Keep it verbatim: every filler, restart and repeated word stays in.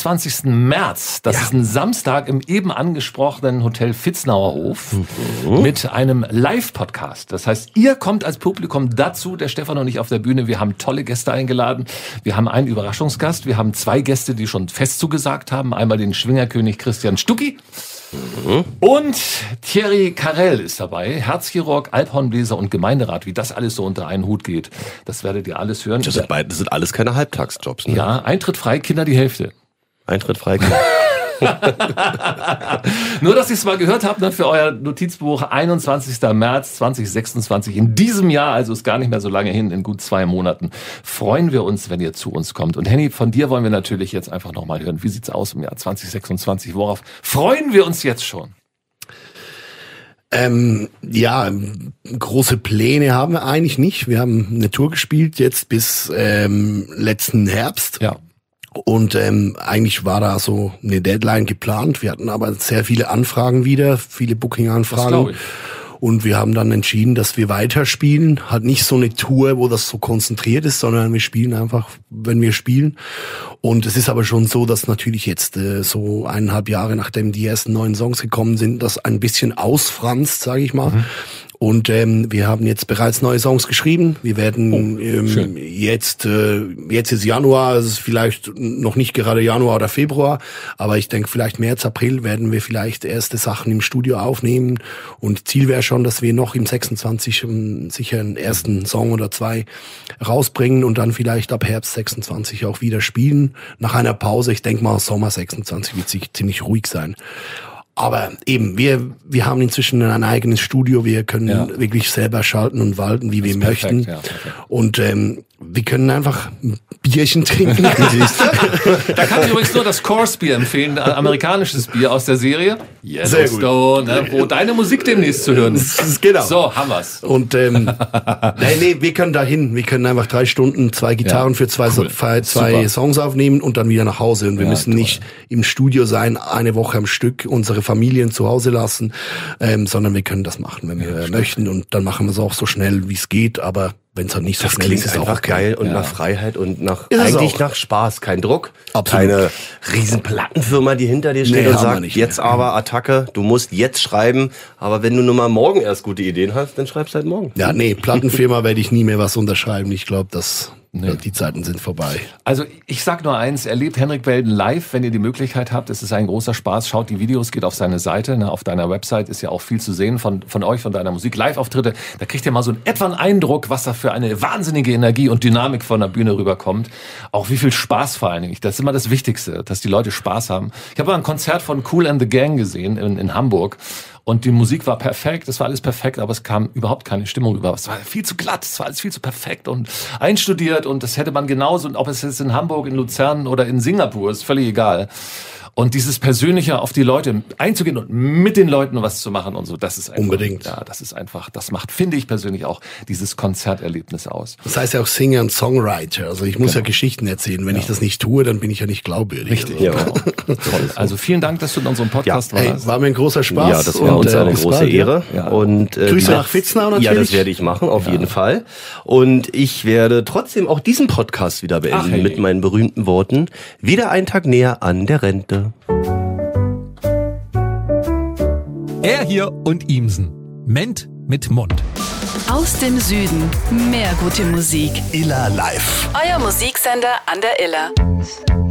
einundzwanzigsten März. Das ja. ist ein Samstag im eben angesprochenen Hotel Vitznauer Hof mhm. mit einem Live-Podcast. Das heißt, ihr kommt als Publikum dazu, der Stefan und ich auf der Bühne. Wir haben tolle Gäste eingeladen. Wir haben einen Überraschungsgast. Wir haben zwei Gäste, die schon fest zugesagt haben. Einmal den Schwingerkönig Christian Stucki. Mhm. Und Thierry Carrel ist dabei, Herzchirurg, Alphornbläser und Gemeinderat. Wie das alles so unter einen Hut geht, das werdet ihr alles hören. Das sind, beid, das sind alles keine Halbtagsjobs, ne? Ja, Eintritt frei, Kinder die Hälfte. Eintritt frei, Kinder. Nur, dass ihr es mal gehört habt, ne, für euer Notizbuch, einundzwanzigsten März zweitausendsechsundzwanzig. In diesem Jahr, also ist gar nicht mehr so lange hin, in gut zwei Monaten, freuen wir uns, wenn ihr zu uns kommt. Und Henny, von dir wollen wir natürlich jetzt einfach nochmal hören. Wie sieht's aus im Jahr zweitausendsechsundzwanzig? Worauf freuen wir uns jetzt schon? Ähm, ja, große Pläne haben wir eigentlich nicht. Wir haben eine Tour gespielt jetzt bis ähm, letzten Herbst. Ja. Und ähm, eigentlich war da so eine Deadline geplant. Wir hatten aber sehr viele Anfragen wieder, viele Booking-Anfragen. Und wir haben dann entschieden, dass wir weiterspielen. Halt nicht so eine Tour, wo das so konzentriert ist, sondern wir spielen einfach, wenn wir spielen. Und es ist aber schon so, dass natürlich jetzt äh, so eineinhalb Jahre, nachdem die ersten neuen Songs gekommen sind, das ein bisschen ausfranst, sage ich mal. Mhm. Und ähm, wir haben jetzt bereits neue Songs geschrieben. Wir werden oh, ähm, jetzt, äh, jetzt ist Januar, es ist vielleicht noch nicht gerade Januar oder Februar, aber ich denke vielleicht März, April werden wir vielleicht erste Sachen im Studio aufnehmen. Und Ziel wäre schon, dass wir noch im sechsundzwanzig um, sicher einen ersten Song oder zwei rausbringen und dann vielleicht ab Herbst sechsundzwanzig auch wieder spielen. Nach einer Pause, ich denke mal Sommer sechsundzwanzig wird sich ziemlich ruhig sein. Aber eben, wir wir haben inzwischen ein eigenes Studio, wir können ja. wirklich selber schalten und walten, wie das wir perfekt, möchten. Ja, und ähm, wir können einfach ein Bierchen trinken. Da kann ich übrigens nur das Coors Bier empfehlen, ein amerikanisches Bier aus der Serie Yellowstone, ne, wo deine Musik demnächst zu hören ist. Genau. So, haben wir's. Und ähm, nee, nee, wir können da hin. Wir können einfach drei Stunden, zwei Gitarren ja, für zwei, cool. zwei, zwei Songs aufnehmen und dann wieder nach Hause. Und wir ja, müssen toll. nicht im Studio sein, eine Woche am Stück, unsere Familien zu Hause lassen, ähm, sondern wir können das machen, wenn wir ja, möchten. Und dann machen wir es auch so schnell, wie es geht, aber wenn es halt nicht so das schnell klingt ist, ist einfach auch geil und ja. nach Freiheit und nach ist eigentlich nach Spaß, kein Druck, Absolut. keine riesen Plattenfirma, die hinter dir steht nee, und sagt, nicht, jetzt ja. aber Attacke, du musst jetzt schreiben, aber wenn du nur mal morgen erst gute Ideen hast, dann schreibst halt morgen. Ja, nee, Plattenfirma werde ich nie mehr was unterschreiben. Ich glaube, dass nee. die Zeiten sind vorbei. Also ich sag nur eins, erlebt Henrik Belden live, wenn ihr die Möglichkeit habt. Es ist ein großer Spaß. Schaut die Videos, geht auf seine Seite. Ne, auf deiner Website ist ja auch viel zu sehen von von euch, von deiner Musik. Live-Auftritte, da kriegt ihr mal so einen etwa einen Eindruck, was da für eine wahnsinnige Energie und Dynamik von der Bühne rüberkommt. Auch wie viel Spaß vor allen Dingen. Das ist immer das Wichtigste, dass die Leute Spaß haben. Ich habe mal ein Konzert von Kool and the Gang gesehen in, in Hamburg. Und die Musik war perfekt, es war alles perfekt, aber es kam überhaupt keine Stimmung rüber. Es war viel zu glatt, es war alles viel zu perfekt und einstudiert und das hätte man genauso, ob es jetzt in Hamburg, in Luzern oder in Singapur ist, völlig egal. Und dieses Persönliche auf die Leute einzugehen und mit den Leuten was zu machen und so, das ist einfach, unbedingt. Ja, das ist einfach, das macht, finde ich persönlich auch, dieses Konzerterlebnis aus. Das heißt ja auch Singer und Songwriter. Also ich muss genau. ja Geschichten erzählen. Wenn ja. ich das nicht tue, dann bin ich ja nicht glaubwürdig. Richtig, also. ja. Toll. Also vielen Dank, dass du in unserem Podcast ja, warst. Ey, war mir ein großer Spaß. Ja, das war uns äh, eine große bald, Ehre. Ja. Und äh, Grüße nach Vitznau natürlich. Ja, das werde ich machen, auf ja. jeden Fall. Und ich werde trotzdem auch diesen Podcast wieder beenden Ach, hey. mit meinen berühmten Worten. Wieder ein Tag näher an der Rente. Er hier und Ihmsen. Ment mit Mund. Aus dem Süden. Mehr gute Musik. Iller Live. Euer Musiksender an der Iller.